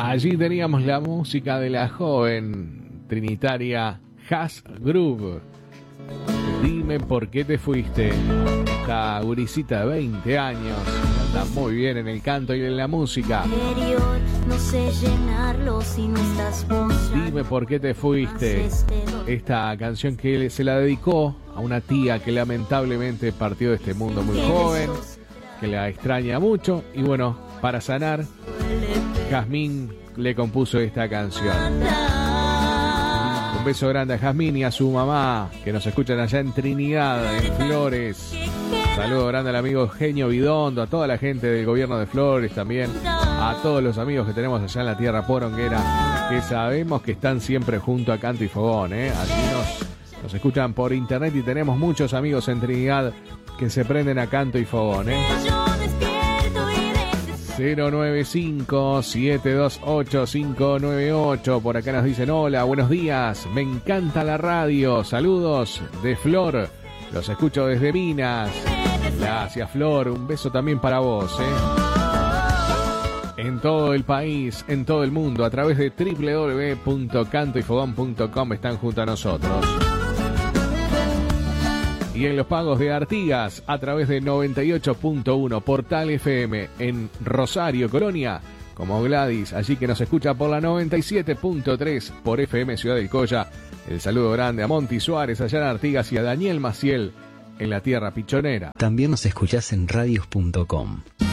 Allí teníamos la música de la joven trinitaria Has Groove. Dime por qué te fuiste. Esta gurisita de 20 años anda muy bien en el canto y en la música. No sé llenarlo si no estás vos. Dime por qué te fuiste. Esta canción que se la dedicó a una tía que lamentablemente partió de este mundo muy joven, que la extraña mucho. Y bueno, para sanar, Jazmín le compuso esta canción. Un beso grande a Jazmín y a su mamá, que nos escuchan allá en Trinidad, en Flores. Saludo grande al amigo Genio Bidondo, a toda la gente del gobierno de Flores también, a todos los amigos que tenemos allá en la tierra poronguera, que sabemos que están siempre junto a Canto y Fogón, Allí nos escuchan por internet y tenemos muchos amigos en Trinidad que se prenden a Canto y Fogón, 095-728-598. Por acá nos dicen: hola, buenos días, me encanta la radio, saludos de Flor, los escucho desde Minas. Gracias, Flor, un beso también para vos, En todo el país, en todo el mundo, a través de www.cantoyfogón.com están junto a nosotros. Y en los pagos de Artigas, a través de 98.1 Portal FM en Rosario, Colonia, como Gladys, allí que nos escucha por la 97.3 por FM Ciudad del Colla. El saludo grande a Monty Suárez allá en Artigas y a Daniel Maciel en la tierra pichonera. También nos escuchás en radios.com.